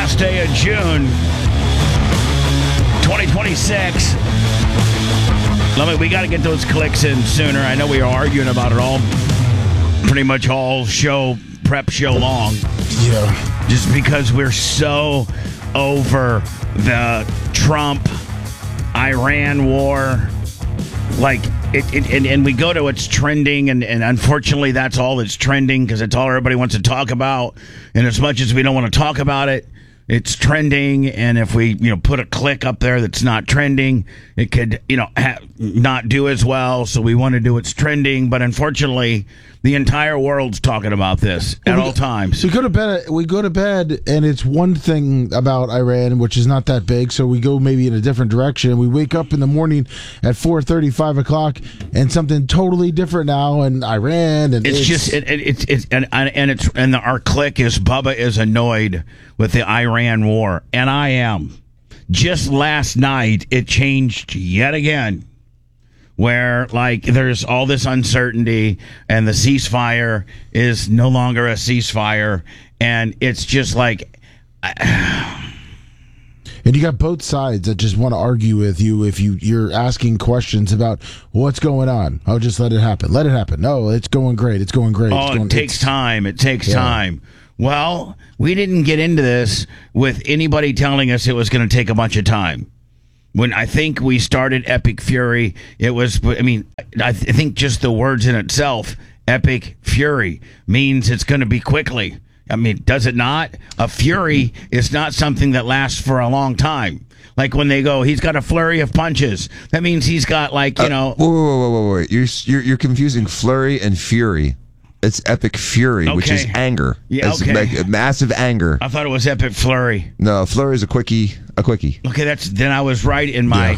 last day of June 2026. We got to get those clicks in sooner. I know we are arguing about it all, pretty much all prep show long. Yeah. Just because we're so over the Trump-Iran war. Like, and we go to it's trending, and unfortunately that's all that's trending because it's all everybody wants to talk about. And as much as we don't want to talk about it, it's trending. And if we, put a click up there that's not trending, it could, not do as well. So we want to do it's trending. But unfortunately, the entire world's talking about this at all times. We go to bed, and it's one thing about Iran, which is not that big. So we go maybe in a different direction. We wake up in the morning at 4:30, 5 o'clock, and something totally different now. And Iran, and our clique is Bubba is annoyed with the Iran war, and I am. Just last night, it changed yet again. Where, there's all this uncertainty, and the ceasefire is no longer a ceasefire, and it's just And you got both sides that just want to argue with you if you're asking questions about what's going on. Oh, just let it happen. Let it happen. No, it's going great. It's going great. It takes time. It takes time. Well, we didn't get into this with anybody telling us it was going to take a bunch of time. When I think we started Epic Fury, it was, I think just the words in itself, Epic Fury, means it's going to be quickly. Does it not? A fury is not something that lasts for a long time. Like when they go, he's got a flurry of punches. That means he's got Wait. You're confusing flurry and fury. It's Epic Fury, which is anger. Yeah, it's massive anger. I thought it was Epic Flurry. No, Flurry is a quickie. Okay, then I was right in my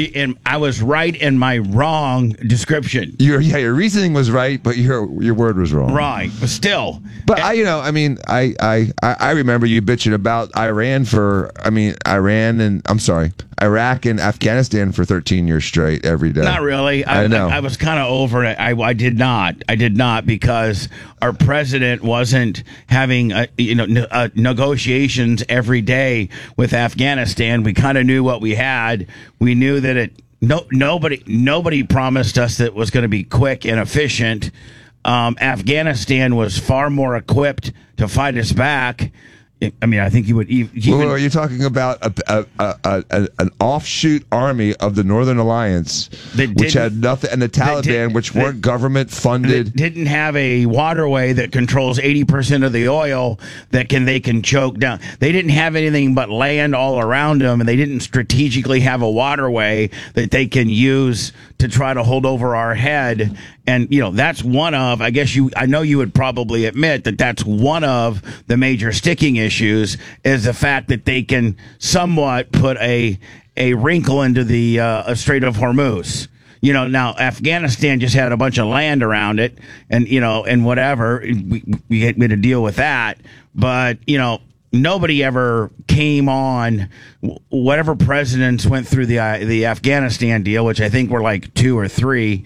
wrong description. Your reasoning was right, but your word was wrong. Right, but still. But I remember you bitching about Iraq and Afghanistan for 13 years straight every day. Not really. I know. I was kind of over it. I did not because our president wasn't having negotiations every day with Afghanistan. We kind of knew what we had. We knew that nobody promised us that it was going to be quick and efficient. Afghanistan was far more equipped to fight us back. I think you would even... Well, you're talking about an offshoot army of the Northern Alliance, which had nothing, and the Taliban, which weren't government funded. Didn't have a waterway that controls 80% of the oil that they can choke down. They didn't have anything but land all around them, and they didn't strategically have a waterway that they can use to try to hold over our head. And, that's one of, I know you would probably admit that that's one of the major sticking issues is the fact that they can somewhat put a wrinkle into the Strait of Hormuz. Now Afghanistan just had a bunch of land around it and, and whatever. We had to deal with that. But, nobody ever came on. Whatever presidents went through the Afghanistan deal, which I think were 2 or 3.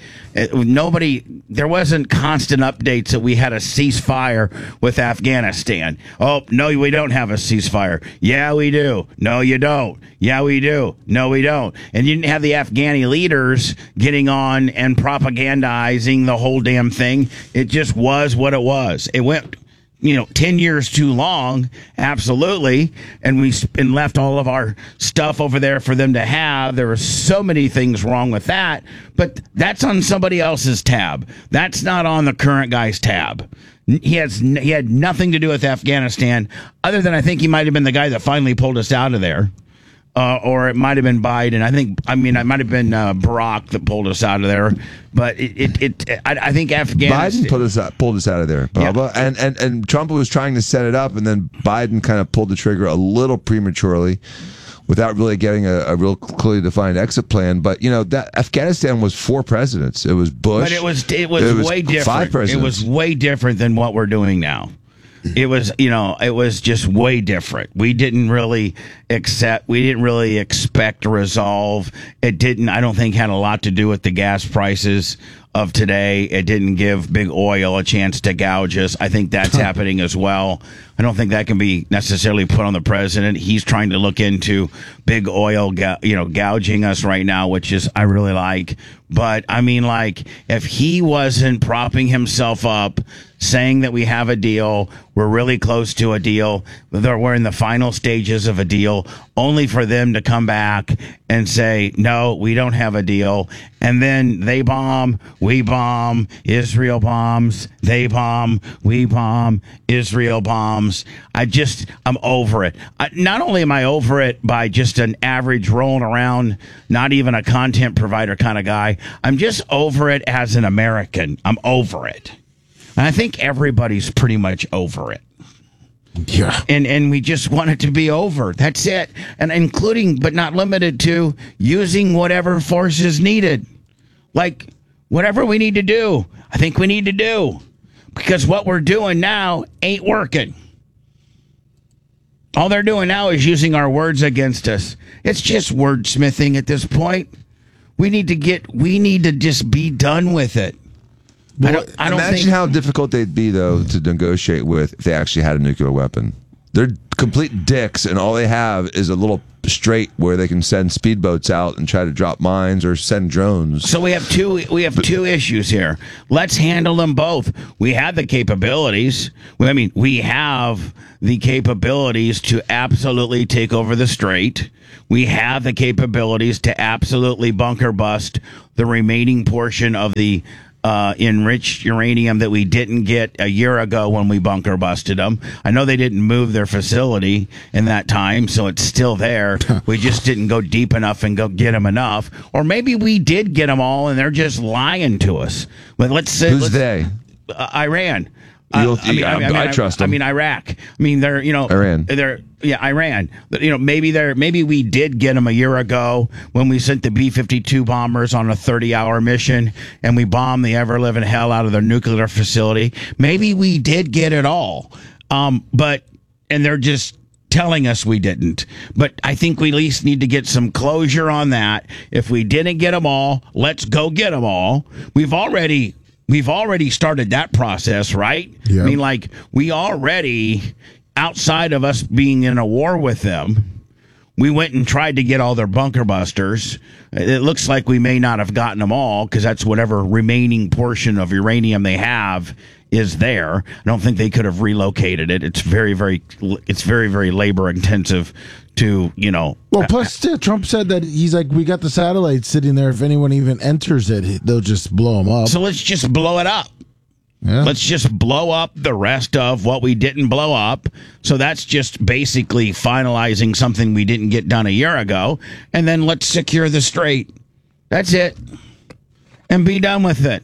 There wasn't constant updates that we had a ceasefire with Afghanistan. Oh, no, we don't have a ceasefire. Yeah, we do. No, you don't. Yeah, we do. No, we don't. And you didn't have the Afghani leaders getting on and propagandizing the whole damn thing. It just was what it was. It went 10 years too long, absolutely, and we left all of our stuff over there for them to have. There were so many things wrong with that, but that's on somebody else's tab. That's not on the current guy's tab. He had nothing to do with Afghanistan, other than I think he might have been the guy that finally pulled us out of there. Or it might have been Biden. It might have been Barack that pulled us out of there. But I think Afghanistan. Biden pulled us out of there, Bubba. Yeah. And Trump was trying to set it up, and then Biden kind of pulled the trigger a little prematurely, without really getting a real clearly defined exit plan. But that Afghanistan was 4 presidents. It was Bush. But it was way different. 5 presidents. It was way different than what we're doing now. It was, it was just way different. We didn't really expect to resolve. I don't think had a lot to do with the gas prices of today. It didn't give big oil a chance to gouge us. I think that's happening as well. I don't think that can be necessarily put on the president. He's trying to look into big oil, gouging us right now, which is I really like. But I mean, like, if he wasn't propping himself up, saying that we have a deal, we're really close to a deal, we're in the final stages of a deal, only for them to come back and say, no, we don't have a deal. And then they bomb, we bomb, Israel bombs, they bomb, we bomb, Israel bombs. I'm over it. Not only am I over it by just an average rolling around, not even a content provider kind of guy, I'm just over it as an American. I'm over it. And I think everybody's pretty much over it. Yeah. And we just want it to be over. That's it. And including, but not limited to, using whatever force is needed. Like, whatever we need to do, I think we need to do. Because what we're doing now ain't working. All they're doing now is using our words against us. It's just wordsmithing at this point. We need to just be done with it. I don't Imagine think how difficult they'd be, though, to negotiate with if they actually had a nuclear weapon. They're complete dicks, and all they have is a little strait where they can send speedboats out and try to drop mines or send drones. So we have two issues here. Let's handle them both. We have the capabilities. We have the capabilities to absolutely take over the strait. We have the capabilities to absolutely bunker bust the remaining portion of the enriched uranium that we didn't get a year ago when we bunker busted them. I know they didn't move their facility in that time, so it's still there. We just didn't go deep enough and go get them enough. Or maybe we did get them all and they're just lying to us. But let's say Who's they? Iran. I trust them. Iraq. Iran. Iran. Maybe we did get them a year ago when we sent the B-52 bombers on a 30-hour mission and we bombed the ever-living hell out of their nuclear facility. Maybe we did get it all. And they're just telling us we didn't. But I think we at least need to get some closure on that. If we didn't get them all, let's go get them all. We've already started that process, right? Yeah. We already, outside of us being in a war with them, we went and tried to get all their bunker busters. It looks like we may not have gotten them all because that's whatever remaining portion of uranium they have is there. I don't think they could have relocated it. It's very, very labor intensive to, Well, plus Trump said that he's like, we got the satellites sitting there. If anyone even enters it, they'll just blow them up. So let's just blow it up. Yeah. Let's just blow up the rest of what we didn't blow up. So that's just basically finalizing something we didn't get done a year ago. And then let's secure the strait. That's it. And be done with it.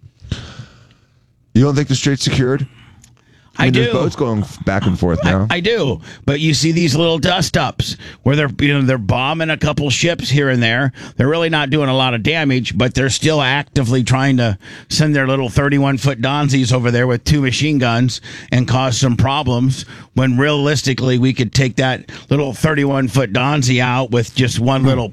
You don't think the strait's secured? I do. There's boats going back and forth now. I do, but you see these little dust ups where they're bombing a couple ships here and there. They're really not doing a lot of damage, but they're still actively trying to send their little 31-foot Donzies over there with 2 machine guns and cause some problems. When realistically, we could take that little 31-foot Donzi out with just one little,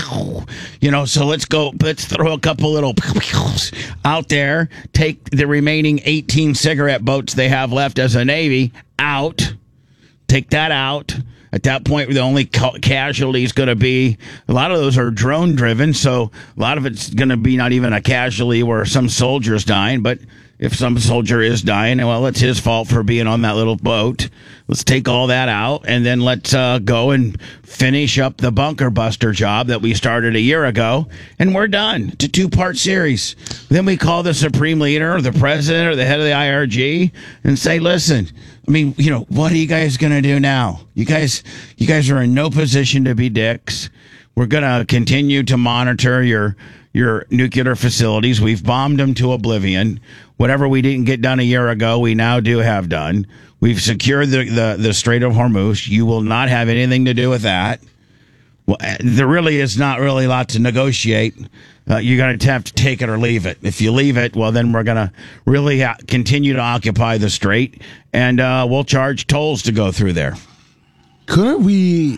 So let's throw a couple little out there. Take the remaining 18 cigarette boats they have left as a Navy out. Take that out. At that point, the only casualty is going to be, a lot of those are drone driven, so a lot of it's going to be not even a casualty where some soldier's dying, but if some soldier is dying, well, it's his fault for being on that little boat. Let's take all that out, and then let's go and finish up the bunker buster job that we started a year ago, and we're done. It's a 2-part series. Then we call the supreme leader or the president or the head of the IRG and say, listen, what are you guys going to do now? You guys are in no position to be dicks. We're going to continue to monitor your nuclear facilities. We've bombed them to oblivion. Whatever we didn't get done a year ago, we now do have done. We've secured the Strait of Hormuz. You will not have anything to do with that. Well, there really is not really a lot to negotiate. You're going to have to take it or leave it. If you leave it, well, then we're going to really continue to occupy the strait, and we'll charge tolls to go through there. Couldn't we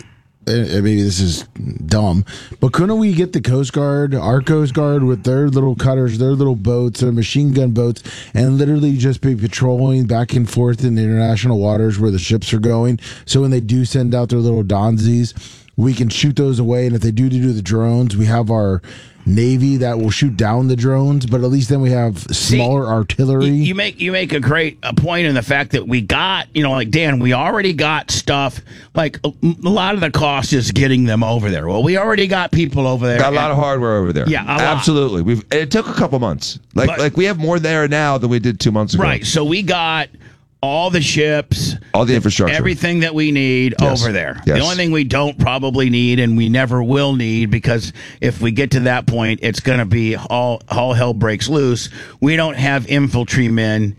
maybe this is dumb, but couldn't we get the Coast Guard, our Coast Guard, with their little cutters, their little boats, their machine gun boats, and literally just be patrolling back and forth in the international waters where the ships are going? So when they do send out their little Donzies, we can shoot those away. And if they do the drones, we have our Navy that will shoot down the drones, but at least then we have smaller artillery. You make a great point in the fact that we got, like Dan, we already got stuff. Like a lot of the cost is getting them over there. Well, we already got people over there. Got a lot of hardware over there. Yeah, absolutely. It took a couple months. Like we have more there now than we did 2 months ago. Right. So we got all the ships, all the infrastructure, everything that we need over there. Yes. The only thing we don't probably need, and we never will need, because if we get to that point, it's going to be all hell breaks loose. We don't have infantrymen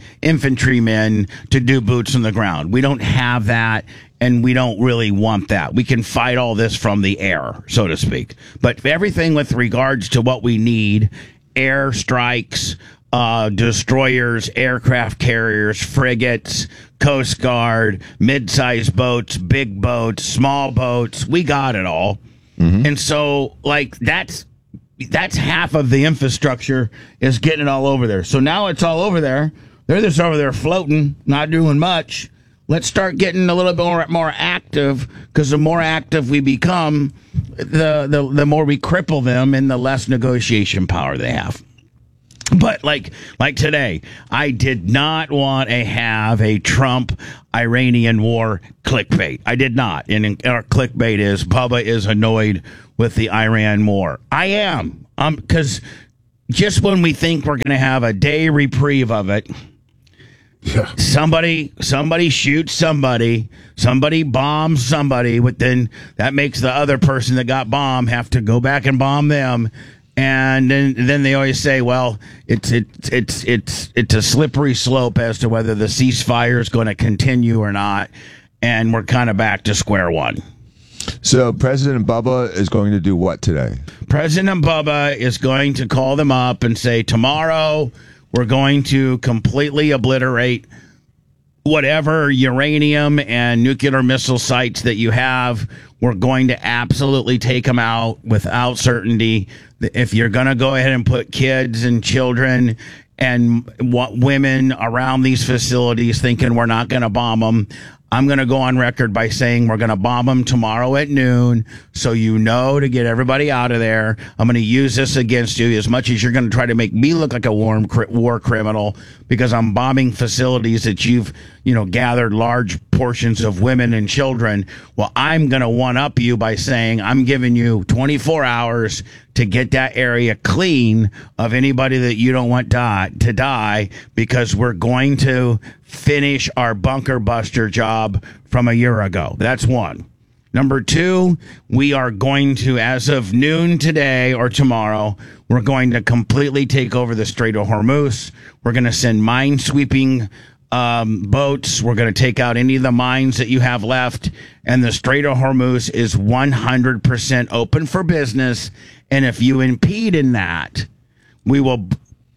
to do boots on the ground. We don't have that, and we don't really want that. We can fight all this from the air, so to speak. But everything with regards to what we need, air strikes, destroyers, aircraft carriers, frigates, Coast Guard, mid-sized boats, big boats, small boats. We got it all. Mm-hmm. And so, that's half of the infrastructure is getting it all over there. So now it's all over there. They're just over there floating, not doing much. Let's start getting a little bit more active, because the more active we become, the more we cripple them and the less negotiation power they have. But like today, I did not want to have a Trump-Iranian war clickbait. I did not. And our clickbait is Bubba is annoyed with the Iran war. I am. Because just when we think we're going to have a day reprieve of it, somebody shoots somebody bombs somebody, but then that makes the other person that got bombed have to go back and bomb them. And then they always say, well, it's a slippery slope as to whether the ceasefire is going to continue or not, and we're kind of back to square one. So President Bubba is going to do what today? President Bubba is going to call them up and say, tomorrow we're going to completely obliterate whatever uranium and nuclear missile sites that you have. We're going to absolutely take them out without certainty. If you're going to go ahead and put kids and children and women around these facilities thinking we're not going to bomb them, I'm going to go on record by saying we're going to bomb them tomorrow at noon, so to get everybody out of there. I'm going to use this against you as much as you're going to try to make me look like a war criminal, because I'm bombing facilities that you've gathered large portions of women and children. Well, I'm going to one-up you by saying I'm giving you 24 hours to get that area clean of anybody that you don't want to die, because we're going to finish our bunker buster job from a year ago. That's one. Number two, we are going to, as of noon today or tomorrow, we're going to completely take over the Strait of Hormuz. We're going to send mine-sweeping boats. We're going to take out any of the mines that you have left. And the Strait of Hormuz is 100% open for business. And if you impede in that, we will...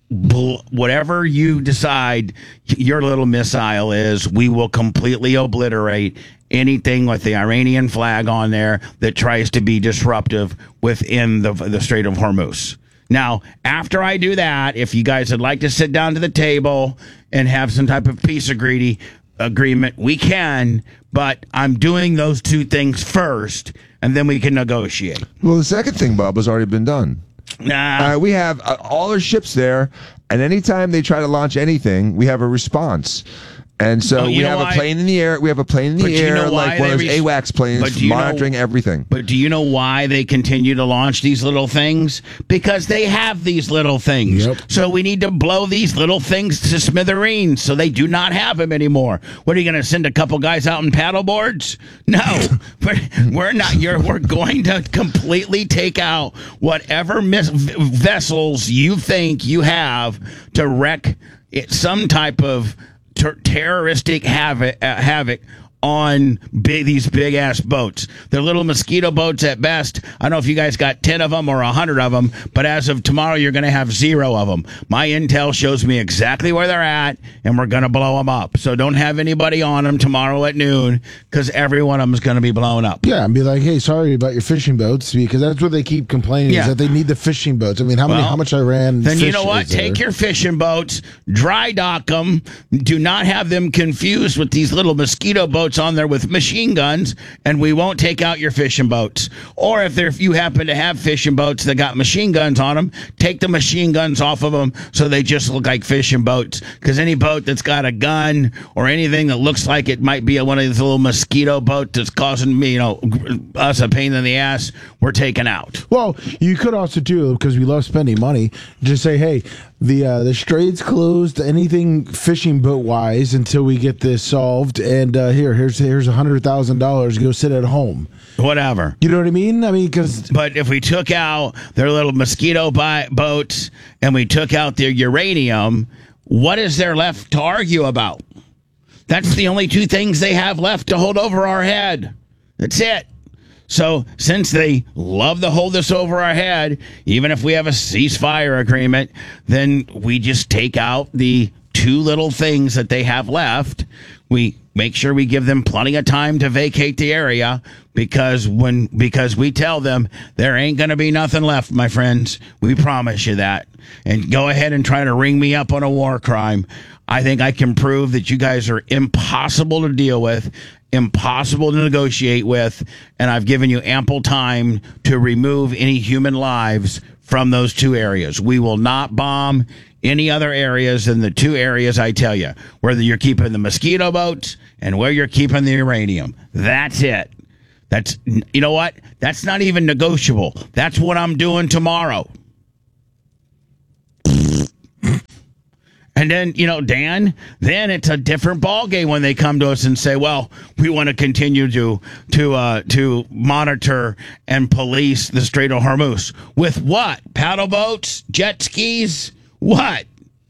whatever you decide your little missile is, we will completely obliterate anything with the Iranian flag on there that tries to be disruptive within the Strait of Hormuz. Now, after I do that, if you guys would like to sit down to the table and have some type of peace agreement, we can, but I'm doing those two things first, and then we can negotiate. Well, the second thing, Bob, has already been done. Nah. We have all our ships there, and anytime they try to launch anything, we have a response. And so we have a plane in the air. We have a plane in the air, like one of those AWACS planes, monitoring everything. But do you know why they continue to launch these little things? Because they have these little things. Yep. So we need to blow these little things to smithereens so they do not have them anymore. What, are you going to send a couple guys out in paddle boards? No, we're not. We're going to completely take out whatever vessels you think you have to wreak some type of terroristic havoc on these big ass boats. They're little mosquito boats at best. I don't know if you guys got 10 of them or 100 of them, but as of tomorrow, you're going to have 0 of them. My intel shows me exactly where they're at, and we're going to blow them up. So don't have anybody on them tomorrow at noon, because every one of them is going to be blown up. Yeah, and be like, hey, sorry about your fishing boats, because that's what they keep complaining is that they need the fishing boats. I mean, how much Iran? Then fish you know what? is there? Take your fishing boats, dry dock them. Do not have them confused with these little mosquito boats on there with machine guns, and we won't take out your fishing boats. Or if you happen to have fishing boats that got machine guns on them, take the machine guns off of them so they just look like fishing boats. Because any boat that's got a gun or anything that looks like it might be one of these little mosquito boats that's causing me, us a pain in the ass, we're taking out. Well, you could also do, because we love spending money, just say, hey, the strait's closed, anything fishing boat wise until we get this solved, and here's $100,000. Go sit at home. Whatever. You know what I mean? I mean, but if we took out their little mosquito boats and we took out their uranium, what is there left to argue about? That's the only 2 things they have left to hold over our head. That's it. So since they love to hold this over our head, even if we have a ceasefire agreement, then we just take out the 2 little things that they have left. We make sure we give them plenty of time to vacate the area, because we tell them there ain't going to be nothing left, my friends. We promise you that. And go ahead and try to ring me up on a war crime. I think I can prove that you guys are impossible to deal with, impossible to negotiate with, and I've given you ample time to remove any human lives from those 2 areas. We will not bomb any other areas than the 2 areas I tell you, whether you're keeping the mosquito boats and where you're keeping the uranium. That's it. That's, you know what? That's not even negotiable. That's what I'm doing tomorrow. And then, Dan, then it's a different ballgame when they come to us and say, well, we want to continue to monitor and police the Strait of Hormuz. With what? Paddle boats? Jet skis? What?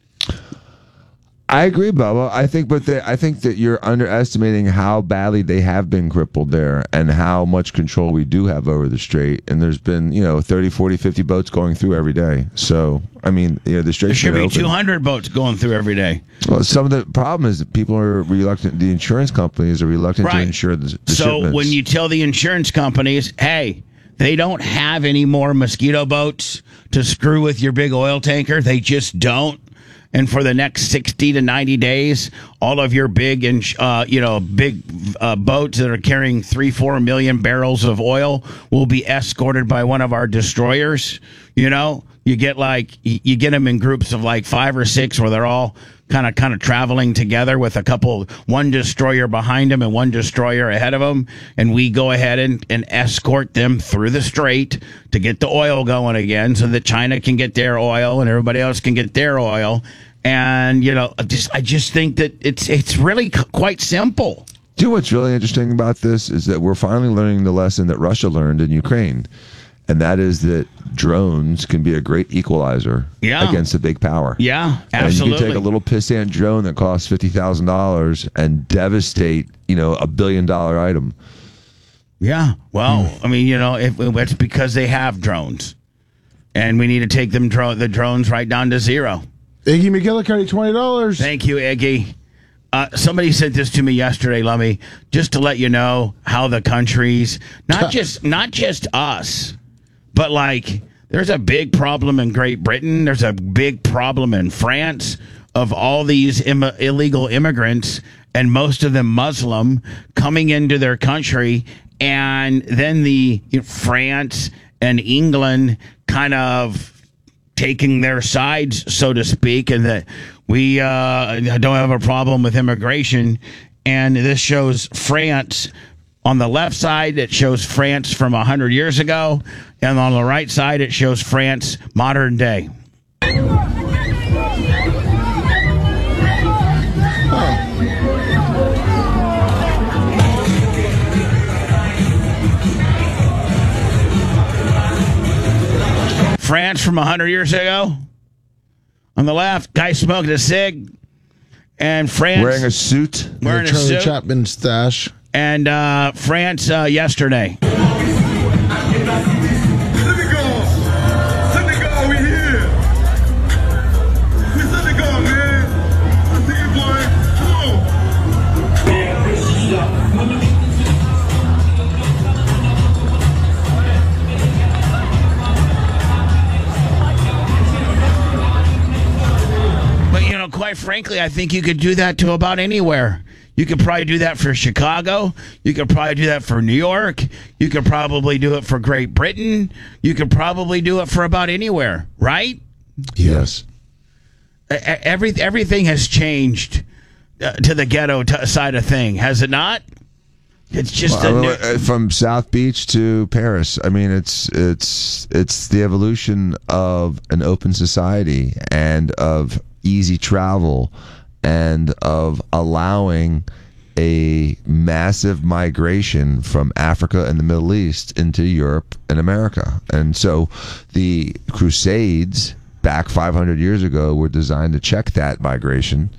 I agree, Bubba. I think that you're underestimating how badly they have been crippled there and how much control we do have over the strait. And there's been, 30, 40, 50 boats going through every day. So, I mean, the strait there should be 200 boats going through every day. Well, some of the problem is that people are reluctant. The insurance companies are reluctant to insure the shipments. When you tell the insurance companies, hey, they don't have any more mosquito boats to screw with your big oil tanker, they just don't. And for the next 60 to 90 days, all of your big boats that are carrying 3-4 million barrels of oil will be escorted by one of our destroyers. You get them in groups of like 5 or 6 where they're all kind of traveling together with one destroyer behind them and one destroyer ahead of them, and we go ahead and escort them through the strait to get the oil going again, so that China can get their oil and everybody else can get their oil. And I just think that it's really quite simple. Do you know what's really interesting about this is that we're finally learning the lesson that Russia learned in Ukraine. And that is that drones can be a great equalizer against a big power. Yeah, absolutely. And you can take a little pissant drone that costs $50,000 and devastate, a $1 billion item. Yeah. Well, I mean, it's because they have drones. And we need to take the drones right down to 0. Iggy McGillicuddy, $20. Thank you, Iggy. Somebody said this to me yesterday, Lummy, just to let you know how the countries, not just us, but like there's a big problem in Great Britain. There's a big problem in France of all these illegal immigrants, and most of them Muslim, coming into their country. And then France and England kind of taking their sides, so to speak, and that we don't have a problem with immigration. And this shows France on the left side. It shows France from 100 years ago, and on the right side it shows France modern day. France from 100 years ago. On the left, guy smoking a cig. And France wearing a suit. Charlie Chaplin stash. and France yesterday. Senegal, we here. We Senegal, man. I see you, boy. Come on. But, quite frankly, I think you could do that to about anywhere. You could probably do that for Chicago. You could probably do that for New York. You could probably do it for Great Britain. You could probably do it for about anywhere, right? Yes. Everything has changed to the ghetto side of thing, has it not? It's just from South Beach to Paris. I mean, it's the evolution of an open society and of easy travel and of allowing a massive migration from Africa and the Middle East into Europe and America. And so the Crusades back 500 years ago were designed to check that migration.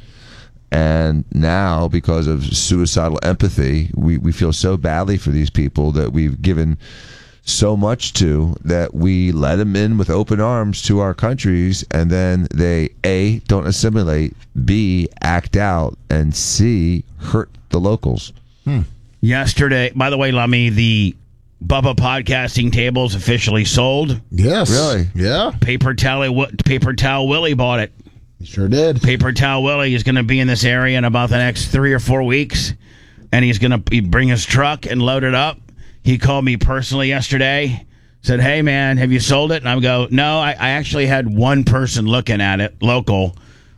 And now, because of suicidal empathy, we feel so badly for these people that we've given so much to that we let them in with open arms to our countries, and then they A, don't assimilate, B, act out, and C, hurt the locals. Yesterday, by the way, Lummy, the Bubba podcasting table is officially sold. Yes. Really? Yeah. Paper Towel Willie bought it. He sure did. Paper Towel Willie is going to be in this area in about the next 3 or 4 weeks, and he's going to bring his truck and load it up. He called me personally yesterday, said, "Hey, man, have you sold it?" And I go, "No, I actually had one person looking at it, local,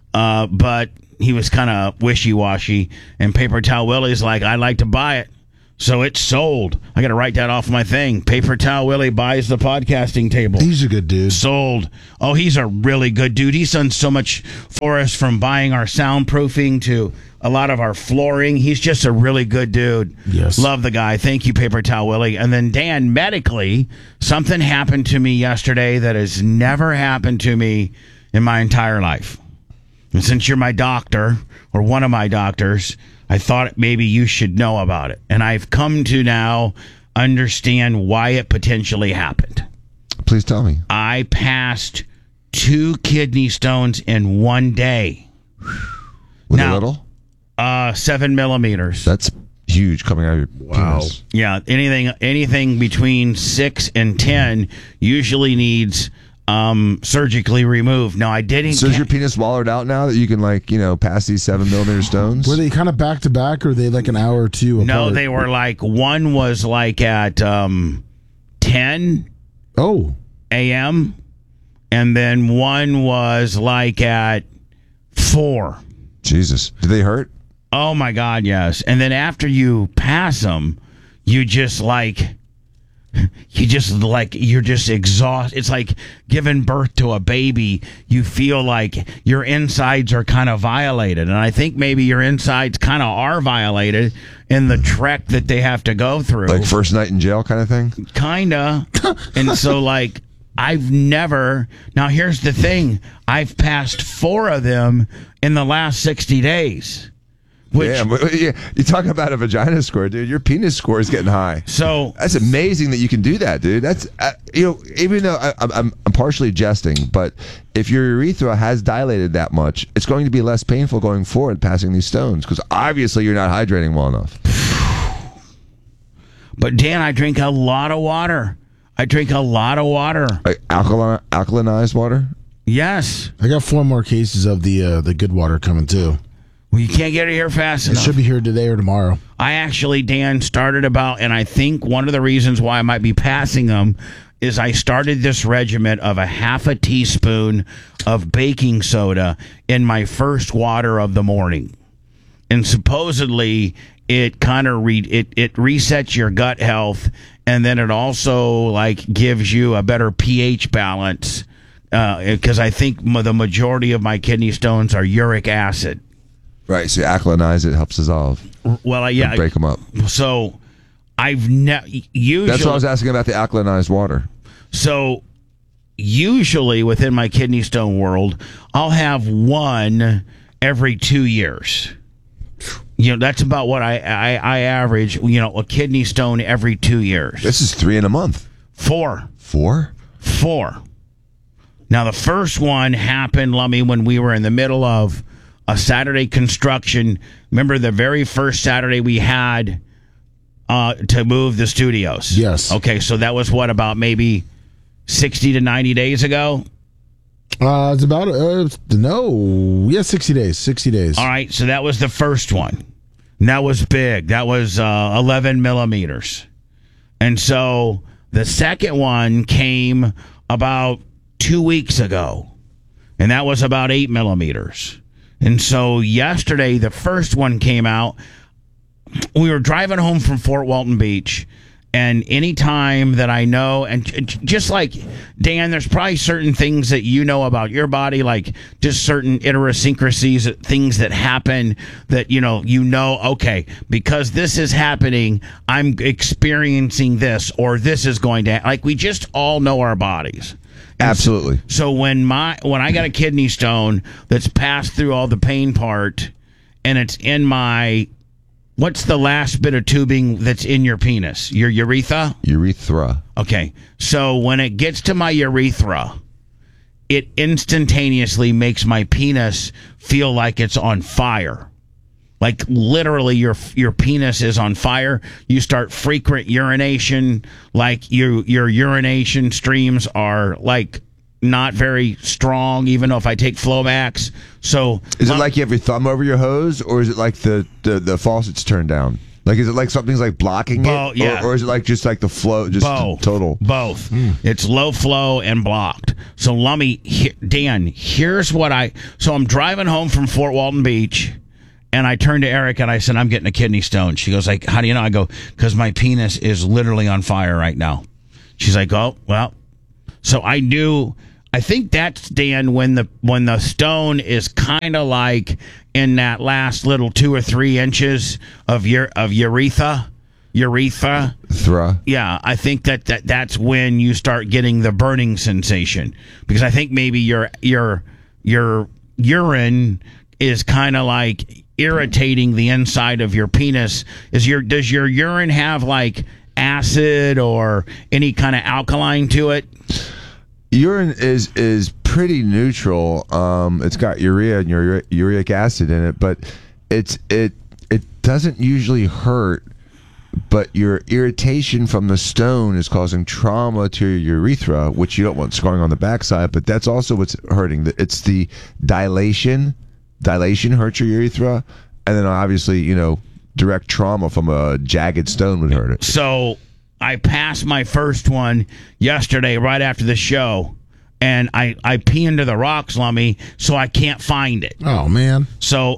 but he was kind of wishy-washy." And Paper Towel Willie's like, "I'd like to buy it." So it's sold. I got to write that off my thing. Paper Towel Willie buys the podcasting table. He's a good dude. Sold. Oh, he's a really good dude. He's done so much for us, from buying our soundproofing to a lot of our flooring. He's just a really good dude. Yes. Love the guy. Thank you, Paper Towel Willie. And then, Dan, medically, something happened to me yesterday that has never happened to me in my entire life. And since you're my doctor, or one of my doctors, I thought maybe you should know about it. And I've come to now understand why it potentially happened. Please tell me. I passed 2 kidney stones in one day. With Now, a little? 7 millimeters. That's huge coming out of your penis. Yeah, anything between 6 and 10 usually needs surgically removed. No, I didn't. So is your penis wallowed out now that you can, pass these 7 millimeter stones? Were they kind of back to back, or were they like an hour or two apart? No, they were one was at 10 a.m. and then one was at 4. Jesus. Do they hurt? Oh my God, yes. And then after you pass them, you're just exhausted. It's like giving birth to a baby. You feel like your insides are kind of violated. And I think maybe your insides kind of are violated in the trek that they have to go through. Like first night in jail kind of thing? Kinda. And so I've never, now here's the thing, I've passed 4 of them in the last 60 days. Yeah, you talk about a vagina score, dude. Your penis score is getting high. So that's amazing that you can do that, dude. That's even though I'm partially jesting, but if your urethra has dilated that much, it's going to be less painful going forward passing these stones, because obviously you're not hydrating well enough. But Dan, I drink a lot of water. Like alkalinized water? Yes. I got 4 more cases of the good water coming too. Well, you can't get it here fast enough. It should be here today or tomorrow. I actually, Dan, started and I think one of the reasons why I might be passing them is I started this regimen of a half a teaspoon of baking soda in my first water of the morning. And supposedly it kind of it resets your gut health, and then it also gives you a better pH balance, because I think the majority of my kidney stones are uric acid. Right, so you alkalinize it, helps dissolve. Well, yeah, break them up. So I've usually, that's what I was asking about, the alkalinized water. So usually within my kidney stone world, I'll have one every 2 years. That's about what I average. A kidney stone every 2 years. This is 3 in a month. 4. 4? 4. Now the first one happened, Lummy, when we were in the middle of a Saturday construction. Remember the very first Saturday we had to move the studios? Yes. Okay, so that was what, about maybe 60 to 90 days ago? It's about 60 days. 60 days. All right, so that was the first one. And that was big. That was 11 millimeters. And so the second one came about 2 weeks ago, and that was about 8 millimeters. And so yesterday, the first one came out. We were driving home from Fort Walton Beach, and any time that I know, and just like Dan, there's probably certain things that you know about your body, like just certain idiosyncrasies, things that happen that okay, because this is happening, I'm experiencing this, or this is going to, like, we just all know our bodies. Absolutely. So when I got a kidney stone that's passed through all the pain part, and it's in my, what's the last bit of tubing that's in your penis? Your urethra? Urethra. Okay. So when it gets to my urethra, it instantaneously makes my penis feel like it's on fire. Like literally your penis is on fire. You start frequent urination, like your urination streams are like not very strong, even though if I take Flomax. So is it like you have your thumb over your hose, or is it like the faucet's turned down? Like, is it like something's like blocking it? Yeah. Or is it like just like the flow, just total? Both. It's low flow and blocked. So Lummy, Dan, here's what so I'm driving home from Fort Walton Beach, and I turned to Eric and I said, I'm getting a kidney stone. She goes like, how do you know? I go, because my penis is literally on fire right now. She's like, oh, well. So I knew, I think that's, Dan, when the stone is kind of like in that last little 2 or 3 inches of urethra. Thra. Yeah, I think that's when you start getting the burning sensation, because I think maybe your urine is kind of like irritating the inside of your penis. Does your urine have like acid or any kind of alkaline to it? Urine is pretty neutral. It's got urea and uric acid in it, but it doesn't usually hurt. But your irritation from the stone is causing trauma to your urethra, which you don't want scarring on the backside. But that's also what's hurting. It's the dilation. Dilation hurts your urethra, and then obviously, direct trauma from a jagged stone would hurt it. So I passed my first one yesterday right after the show, and I pee into the rocks, Lummy, so I can't find it. Oh man! So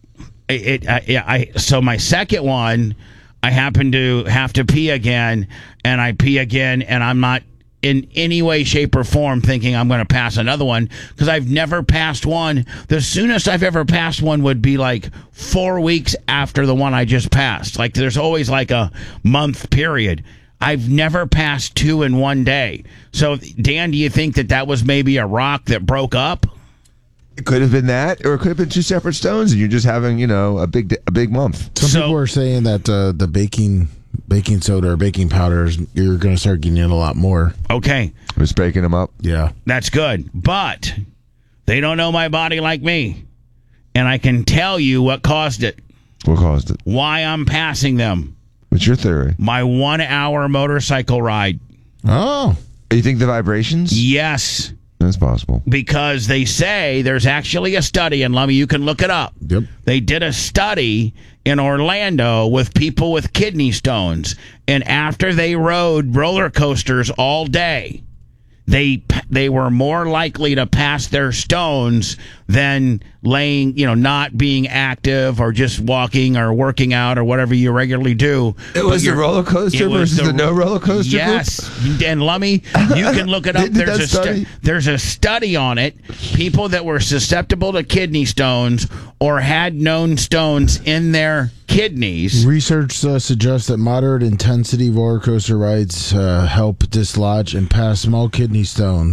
so my second one, I happen to have to pee again, and I pee again, and I'm not in any way, shape, or form thinking I'm going to pass another one, because I've never passed one. The soonest I've ever passed one would be like 4 weeks after the one I just passed. Like there's always like a month period. I've never passed 2 in one day. So Dan, do you think that was maybe a rock that broke up? It could have been that, or it could have been 2 separate stones, and you're just having, a big month. Some people are saying that the baking soda or baking powders, you're going to start getting in a lot more. Okay. Just breaking them up. Yeah. That's good. But they don't know my body like me. And I can tell you what caused it. What caused it? Why I'm passing them. What's your theory? My 1 hour motorcycle ride. Oh. You think the vibrations? Yes. That's possible. Because they say there's actually a study, and Lummy, you can look it up. Yep. They did a study in Orlando with people with kidney stones, and after they rode roller coasters all day, they were more likely to pass their stones than laying, not being active or just walking or working out or whatever you regularly do. It was the roller coaster versus the no roller coaster group? Yes. And Lummy, you can look it up. There's a study on it. People that were susceptible to kidney stones or had known stones in their kidneys. Research suggests that moderate intensity roller coaster rides help dislodge and pass small kidney stones.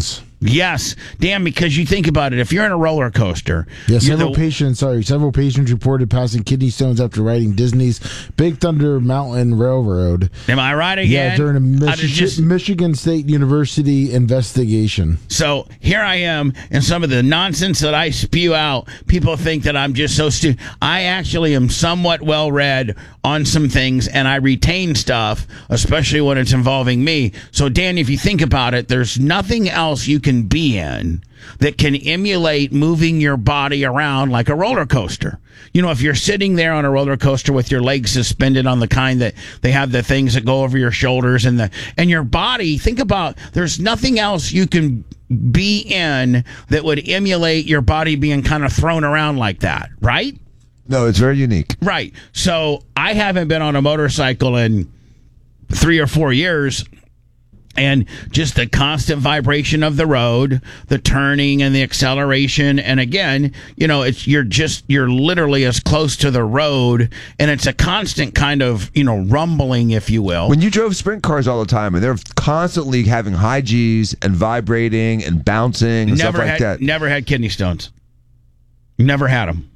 Yes, Dan, because you think about it, if you're in a roller coaster, Yeah, several patients reported passing kidney stones after riding Disney's Big Thunder Mountain Railroad. Am I right again? Yeah, during a Michigan State University investigation. So here I am, and some of the nonsense that I spew out, people think that I'm just so stupid. I actually am somewhat well read on some things, and I retain stuff, especially when it's involving me. So, Dan, if you think about it, there's nothing else you can be in that can emulate moving your body around like a roller coaster. You know, if you're sitting there on a roller coaster with your legs suspended on the kind that they have the things that go over your shoulders and your body, think about, there's nothing else you can be in that would emulate your body being kind of thrown around like that, right? No, it's very unique. Right. So I haven't been on a motorcycle in 3 or 4 years. And just the constant vibration of the road, the turning and the acceleration. And again, you know, you're literally as close to the road, and it's a constant kind of, you know, rumbling, if you will. When you drove sprint cars all the time, and they're constantly having high G's and vibrating and bouncing and stuff like that. Never had kidney stones. Never had them.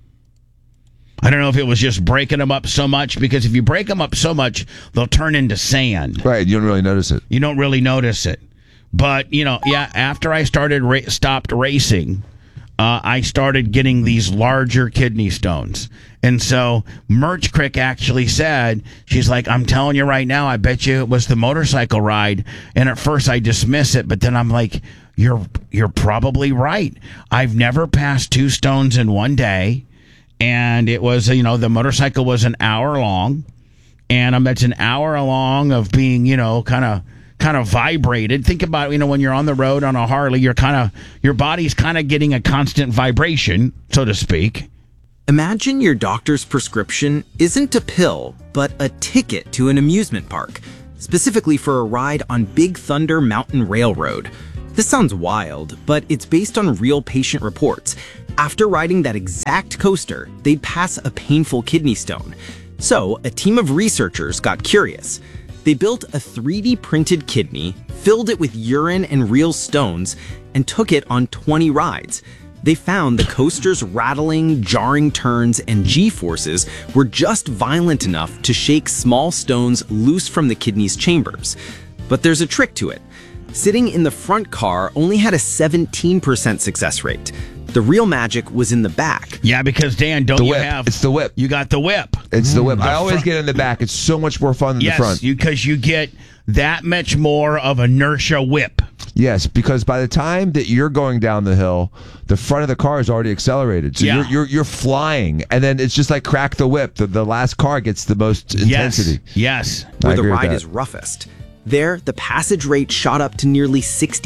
I don't know if it was just breaking them up so much, because if you break them up so much, they'll turn into sand. Right, you don't really notice it. You don't really notice it. But, you know, yeah, after I stopped racing, I started getting these larger kidney stones. And so Merch Crick actually said, she's like, I'm telling you right now, I bet you it was the motorcycle ride. And at first I dismiss it, but then I'm like, you're probably right. I've never passed 2 stones in one day. And it was, you know, the motorcycle was an hour long, and it's an hour long of being, you know, kind of vibrated. Think about, you know, when you're on the road on a Harley, your body's kind of getting a constant vibration, so to speak. Imagine your doctor's prescription isn't a pill, but a ticket to an amusement park, specifically for a ride on Big Thunder Mountain Railroad. This sounds wild, but it's based on real patient reports. After riding that exact coaster, they'd pass a painful kidney stone. So, a team of researchers got curious. They built a 3D printed kidney, filled it with urine and real stones, and took it on 20 rides. They found the coaster's rattling, jarring turns and G-forces were just violent enough to shake small stones loose from the kidney's chambers. But there's a trick to it. Sitting in the front car only had a 17% success rate. The real magic was in the back. Yeah, because Dan, It's the whip. You got the whip. It's the whip. I always get in the back. It's so much more fun than the front. Yes, because you get that much more of inertia whip. Yes, because by the time that you're going down the hill, the front of the car is already accelerated. So you're flying, and then it's just like crack the whip. The last car gets the most intensity. Yes. Where the ride is roughest. There, the passage rate shot up to nearly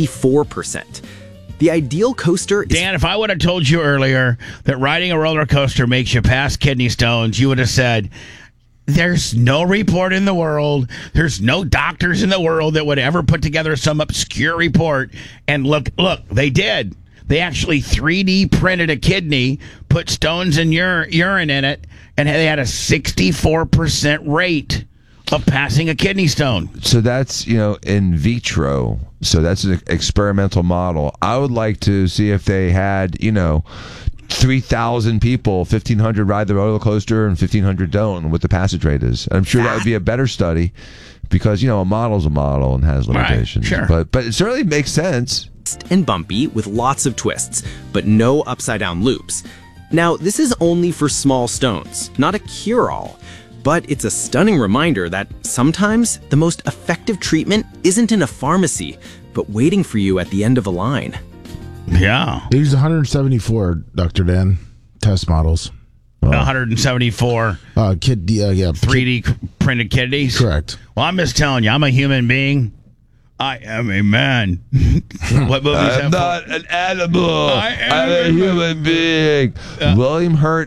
64%. The ideal coaster is... Dan, if I would have told you earlier that riding a roller coaster makes you pass kidney stones, you would have said, there's no report in the world, there's no doctors in the world that would ever put together some obscure report. And look, they did. They actually 3D printed a kidney, put stones and urine in it, and they had a 64% rate of passing a kidney stone. So that's, you know, in vitro. So that's an experimental model. I would like to see if they had, you know, 3,000 people, 1,500 ride the roller coaster and 1,500 don't, and what the passage rate is. I'm sure that would be a better study, because, you know, a model's a model and has limitations. Right, sure. But it certainly makes sense. And bumpy with lots of twists, but no upside down loops. Now, this is only for small stones, not a cure-all. But it's a stunning reminder that sometimes the most effective treatment isn't in a pharmacy, but waiting for you at the end of a line. Yeah. They used 174, Dr. Dan, test models. 174 3D printed kidneys? Correct. Well, I'm just telling you, I'm a human being. I am a man. What movie is that? I'm not an animal. I am I'm a human being. William Hurt,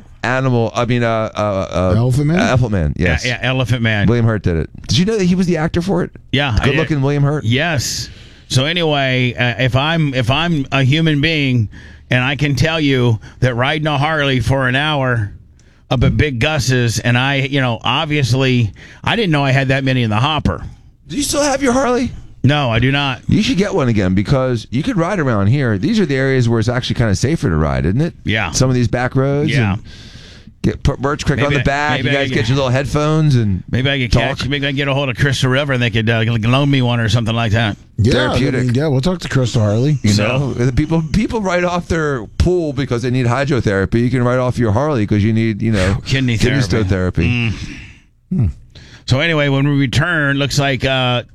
Elephant Man? Elephant Man, yes. Yeah, Elephant Man. William Hurt did it. Did you know that he was the actor for it? Yeah. Good looking William Hurt? Yes. So anyway, if I'm a human being, and I can tell you that riding a Harley for an hour up at Big Gus's, and obviously, I didn't know I had that many in the hopper. Do you still have your Harley? No, I do not. You should get one again because you could ride around here. These are the areas where it's actually kind of safer to ride, isn't it? Yeah. Some of these back roads. Yeah. Put Birch Creek on the back. You guys get your little headphones and maybe I could talk. catch. Maybe I can get a hold of Crystal River and they could loan me one or something like that. Yeah, Therapeutic. We'll talk to Crystal Harley. You know, the people write off their pool because they need hydrotherapy. You can write off your Harley because you need, kidney stone therapy. So anyway, when we return, looks like the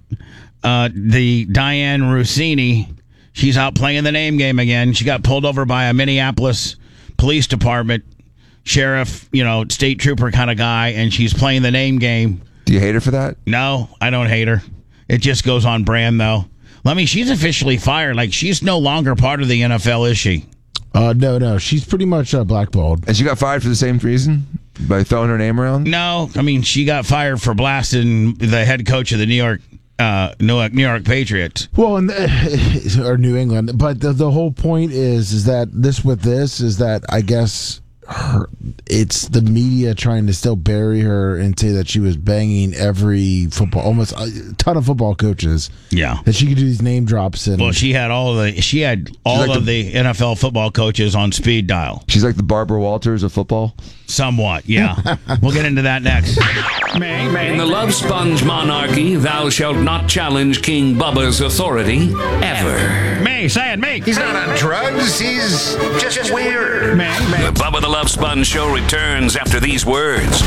Diane Rossini, she's out playing the name game again. She got pulled over by a Minneapolis police department sheriff, state trooper kind of guy, and she's playing the name game. Do you hate her for that? No, I don't hate her. It just goes on brand, though. I mean, she's officially fired. Like, she's no longer part of the NFL, is she? No. She's pretty much blackballed. And she got fired for the same reason? By throwing her name around? No. I mean, she got fired for blasting the head coach of the New York Patriots. Well, or New England. But the whole point is that I guess it's the media trying to still bury her and say that she was banging almost a ton of football coaches. Yeah, that she could do these name drops. And she had all of the NFL football coaches on speed dial. She's like the Barbara Walters of football. Somewhat, yeah. We'll get into that next. In the Love Sponge monarchy, thou shalt not challenge King Bubba's authority ever. May, say it, May. He's not on drugs. He's just weird. May. The Bubba the Love Sponge show returns after these words.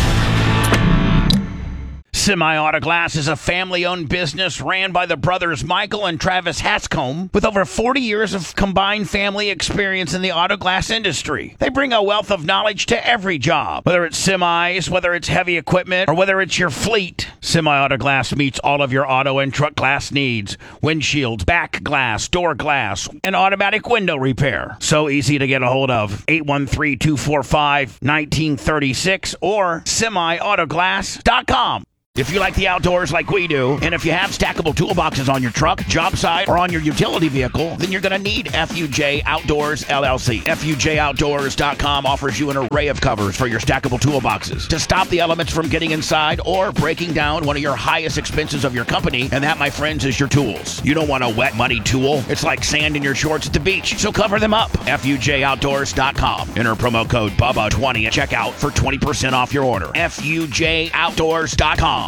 Semi Auto Glass is a family-owned business ran by the brothers Michael and Travis Hatscombe with over 40 years of combined family experience in the auto glass industry. They bring a wealth of knowledge to every job, whether it's semis, whether it's heavy equipment, or whether it's your fleet. Semi Auto Glass meets all of your auto and truck glass needs: windshields, back glass, door glass, and automatic window repair. So easy to get a hold of. 813-245-1936 or semiautoglass.com. If you like the outdoors like we do, and if you have stackable toolboxes on your truck, job site, or on your utility vehicle, then you're going to need FUJ Outdoors LLC. FUJOutdoors.com offers you an array of covers for your stackable toolboxes to stop the elements from getting inside or breaking down one of your highest expenses of your company, and that, my friends, is your tools. You don't want a wet, muddy tool. It's like sand in your shorts at the beach, so cover them up. FUJOutdoors.com. Enter promo code BUBBA20 at checkout for 20% off your order. FUJOutdoors.com.